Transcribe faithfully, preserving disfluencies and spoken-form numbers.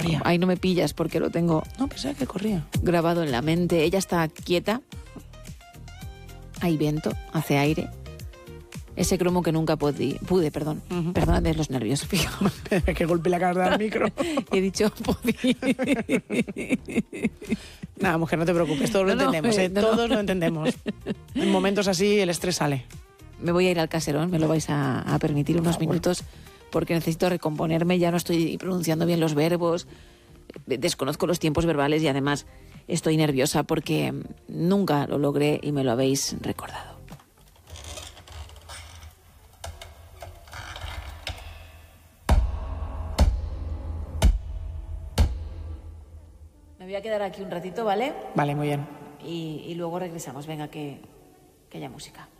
corría. Ahí no me pillas porque lo tengo No, pensaba que corría. grabado en la mente. Ella está quieta. Hay viento, hace aire. Ese cromo que nunca pude, pude perdón. Uh-huh. Perdóname los nervios, fijo. Que golpe la cara del micro. He dicho podí. Nada, mujer, no te preocupes, todos no, lo entendemos, no, ¿eh? no, todos no. lo entendemos. En momentos así el estrés sale. Me voy a ir al caserón, me lo vais a, a permitir unos minutos, porque necesito recomponerme, ya no estoy pronunciando bien los verbos, desconozco los tiempos verbales y además estoy nerviosa porque nunca lo logré y me lo habéis recordado. Me voy a quedar aquí un ratito, ¿vale? Vale, muy bien. Y, y luego regresamos. Venga, que, que haya música.